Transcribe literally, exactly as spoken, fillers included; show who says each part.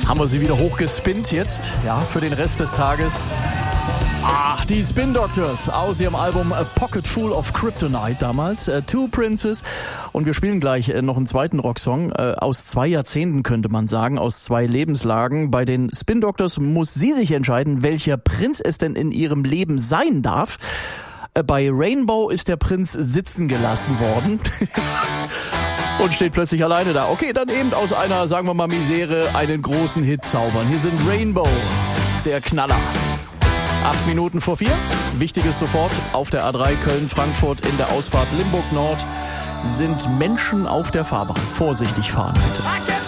Speaker 1: Haben wir sie wieder hochgespinnt jetzt, ja, für den Rest des Tages. Ach, die Spin Doctors aus ihrem Album A Pocket Full of Kryptonite damals, uh, Two Princes. Und wir spielen gleich uh, noch einen zweiten Rocksong uh, aus zwei Jahrzehnten, könnte man sagen, aus zwei Lebenslagen. Bei den Spin Doctors muss sie sich entscheiden, welcher Prinz es denn in ihrem Leben sein darf. Uh, bei Rainbow ist der Prinz sitzen gelassen worden. Und steht plötzlich alleine da. Okay, dann eben aus einer, sagen wir mal, Misere einen großen Hit zaubern. Hier sind Rainbow, der Knaller. Acht Minuten vor vier. Wichtiges sofort. Auf der A drei Köln-Frankfurt in der Ausfahrt Limburg Nord sind Menschen auf der Fahrbahn. Vorsichtig fahren, bitte.